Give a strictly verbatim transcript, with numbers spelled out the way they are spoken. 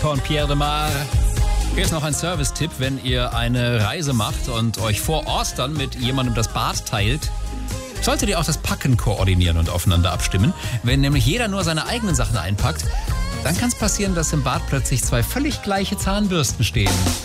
von Pierre de Mar. Hier ist noch ein Service-Tipp, wenn ihr eine Reise macht und euch vor Ostern mit jemandem das Bad teilt, solltet ihr auch das Packen koordinieren und aufeinander abstimmen. Wenn nämlich jeder nur seine eigenen Sachen einpackt, dann kann es passieren, dass im Bad plötzlich zwei völlig gleiche Zahnbürsten stehen.